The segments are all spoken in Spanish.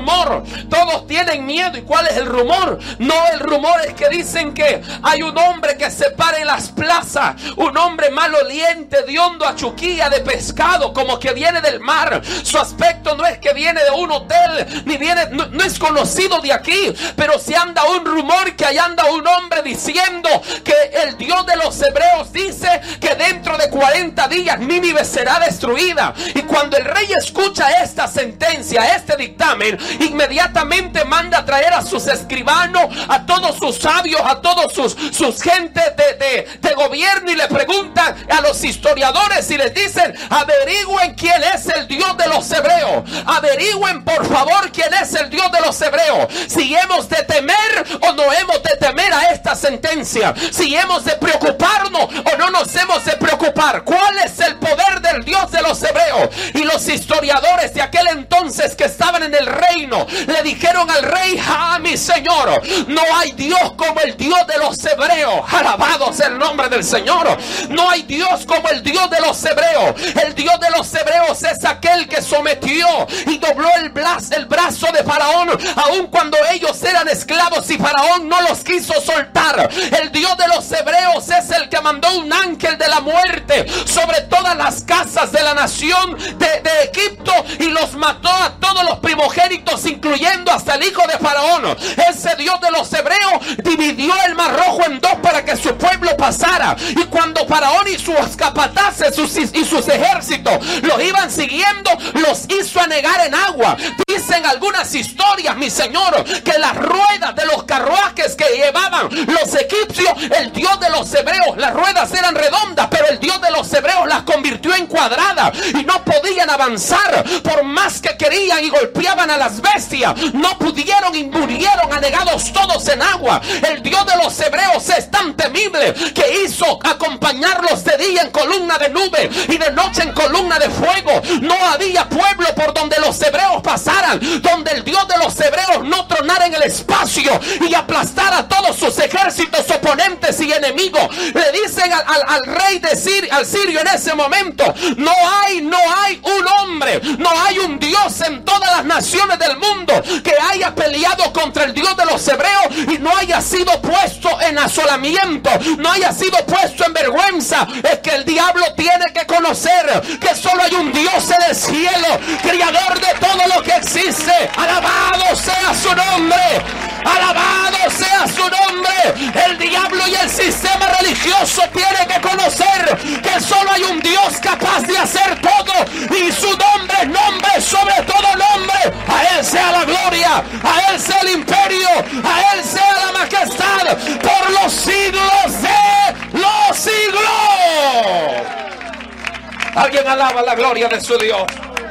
rumor. Todos tienen miedo. ¿Y cuál es el rumor? No, el rumor es que dicen que hay un hombre que se para en las plazas, un hombre maloliente, hediondo, achuquía de pescado, como que viene del mar. Su aspecto no es que viene de un hotel, ni viene, no es conocido de aquí, pero si anda un rumor que ahí anda un hombre diciendo que el Dios de los hebreos dice que dentro de 40 días Nínive será destruida. Y cuando el rey escucha esta sentencia, este dictamen, inmediatamente manda a traer a sus escribanos, a todos sus sabios, a todos sus gentes de gobierno, y le preguntan a los historiadores y les dicen: averigüen quién es el Dios de los hebreos, averigüen por favor quién es el Dios de los hebreos, si hemos de temer o no hemos de temer a esta sentencia, si hemos de preocuparnos o no nos hemos de preocupar. ¿Cuál es el poder del Dios de los hebreos? Y los historiadores de aquel entonces que estaban en el reino le dijeron al rey: ah, mi señor, no hay Dios como el Dios de los hebreos. Alabado sea el nombre del Señor. No hay Dios como el Dios de los hebreos. El Dios de los hebreos es aquel que sometió y dobló el brazo de Faraón, aun cuando ellos eran esclavos y Faraón no los quiso soltar. El Dios de los hebreos es el que mandó un ángel de la muerte sobre todas las casas de la nación de Egipto y los mató a todos los primogénitos, incluyendo hasta el hijo de Faraón. Ese Dios de los hebreos dividió el mar rojo en dos para que su pueblo pasara, y cuando Faraón y sus capataces y sus ejércitos los iban siguiendo, los hizo anegar en agua. Dicen algunas historias, mi señor, que las ruedas de los carruajes que llevaban los egipcios, el Dios de los hebreos, las ruedas eran redondas, pero el Dios de los hebreos las convirtió en cuadradas y no podían avanzar. Por más que querían y golpeaban a las bestias, no pudieron y murieron anegados todos en agua. El Dios de los hebreos es tan temible que hizo acompañarlos de día en columna de nube y de noche en columna de fuego. No había pueblo por donde los hebreos pasaran, donde el Dios de los hebreos no tronara en el espacio y aplastara a todos sus ejércitos oponentes y enemigos. Le dicen al rey al sirio en ese momento: no hay un hombre, no hay un Dios en todas las naciones del mundo que haya peleado contra el Dios de los hebreos y no haya sido puesto en asolamiento, no haya sido puesto en vergüenza. Es que el diablo tiene que conocer que solo hay un Dios en el cielo, creador de todo lo que existe. Alabado sea su nombre, alabado sea su nombre. El diablo y el sistema religioso tienen que conocer que solo hay un Dios capaz de hacer todo, y su nombre es nombre sobre todo nombre. A Él sea la gloria, a Él sea el imperio, a Él sea la majestad por los siglos de los siglos. Alguien alaba la gloria de su Dios.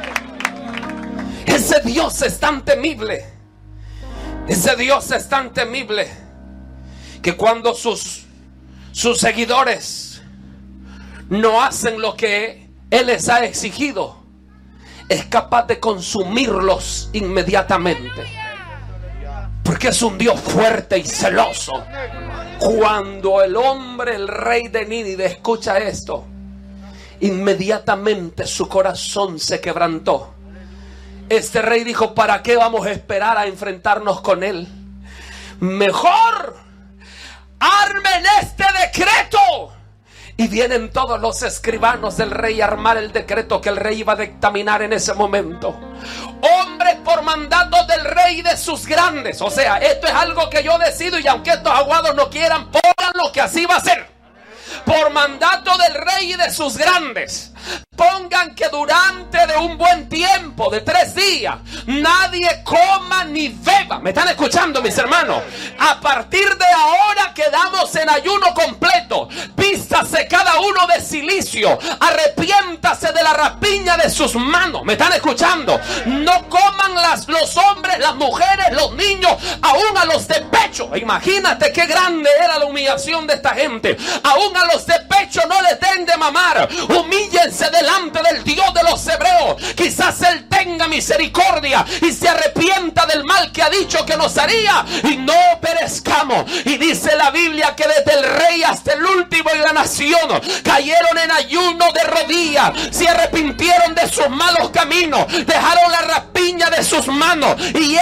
Ese Dios es tan temible, ese Dios es tan temible que cuando sus seguidores no hacen lo que Él les ha exigido, es capaz de consumirlos inmediatamente, porque es un Dios fuerte y celoso. Cuando el rey de Nínive escucha esto, inmediatamente su corazón se quebrantó. Este rey dijo: ¿para qué vamos a esperar a enfrentarnos con él? Mejor armen este decreto. Y vienen todos los escribanos del rey a armar el decreto que el rey iba a dictaminar en ese momento. Hombres por mandato del rey y de sus grandes. O sea, esto es algo que yo decido, y aunque estos aguados no quieran, pongan lo que así va a ser. Por mandato del rey y de sus grandes, pongan que durante de un buen tiempo, de 3 días, nadie coma ni beba. ¿Me están escuchando, mis hermanos? A partir de ahora quedamos en ayuno completo. Vístase cada uno de cilicio, arrepiéntase de la rapiña de sus manos. ¿Me están escuchando? No coman los hombres, las mujeres, los niños, aún a los de pecho. Imagínate qué grande era la humillación de esta gente. Aún a los de pecho no les den de mamar. Humíllense delante del Dios de los hebreos. Quizás Él tenga misericordia y se arrepienta del mal que ha dicho que nos haría, y no perezcamos. Y dice la Biblia que desde el rey hasta el último en la nación cayeron en ayuno de rodillas, se arrepintieron de sus malos caminos, dejaron la rapiña de sus manos, y